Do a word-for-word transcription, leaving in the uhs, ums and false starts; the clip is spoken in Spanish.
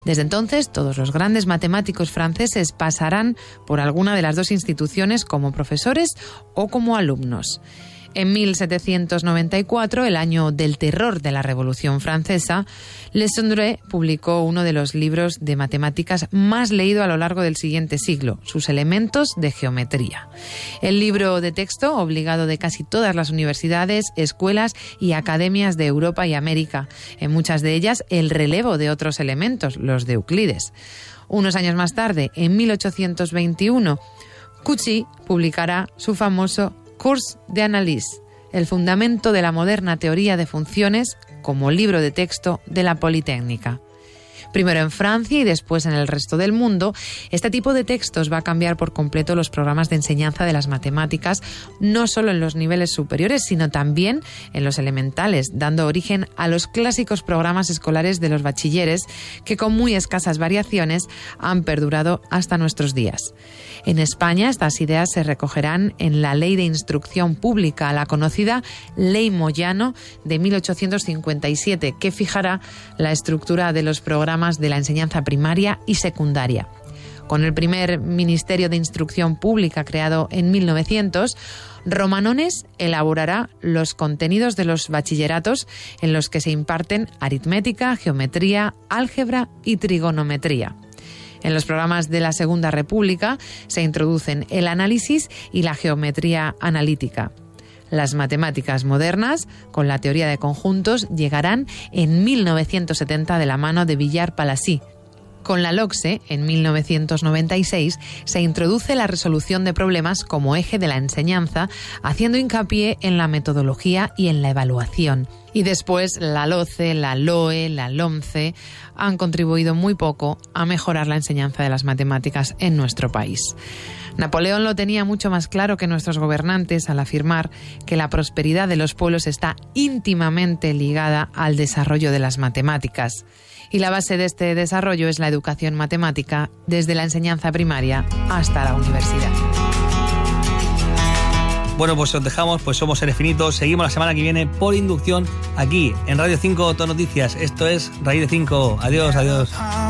Desde entonces, todos los grandes matemáticos franceses pasarán por alguna de las dos instituciones como profesores o como alumnos. En mil setecientos noventa y cuatro, el año del terror de la Revolución Francesa, Le Sondre publicó uno de los libros de matemáticas más leído a lo largo del siguiente siglo, Sus elementos de geometría. El libro de texto obligado de casi todas las universidades, escuelas y academias de Europa y América, en muchas de ellas el relevo de otros elementos, los de Euclides. Unos años más tarde, en mil ochocientos veintiuno, Cauchy publicará su famoso Cours d'analyse, el fundamento de la moderna teoría de funciones, como libro de texto de la Politécnica. Primero en Francia y después en el resto del mundo, este tipo de textos va a cambiar por completo los programas de enseñanza de las matemáticas, no solo en los niveles superiores, sino también en los elementales, dando origen a los clásicos programas escolares de los bachilleres, que con muy escasas variaciones han perdurado hasta nuestros días. En España, estas ideas se recogerán en la Ley de Instrucción Pública, la conocida Ley Moyano de mil ochocientos cincuenta y siete, que fijará la estructura de los programas de la enseñanza primaria y secundaria. Con el primer Ministerio de Instrucción Pública creado en mil novecientos, Romanones elaborará los contenidos de los bachilleratos en los que se imparten aritmética, geometría, álgebra y trigonometría. En los programas de la Segunda República se introducen el análisis y la geometría analítica. Las matemáticas modernas, con la teoría de conjuntos, llegarán en mil novecientos setenta de la mano de Villard-Palissy. Con la LOCSE, en mil novecientos noventa y seis, se introduce la resolución de problemas como eje de la enseñanza, haciendo hincapié en la metodología y en la evaluación. Y después la LOCE, la LOE, la LOMCE han contribuido muy poco a mejorar la enseñanza de las matemáticas en nuestro país. Napoleón lo tenía mucho más claro que nuestros gobernantes al afirmar que la prosperidad de los pueblos está íntimamente ligada al desarrollo de las matemáticas. Y la base de este desarrollo es la educación matemática desde la enseñanza primaria hasta la universidad. Bueno, pues os dejamos, pues somos Seres Finitos. Seguimos la semana que viene por inducción aquí en Radio cinco Todo Noticias. Esto es Raíz de cinco. Adiós, adiós.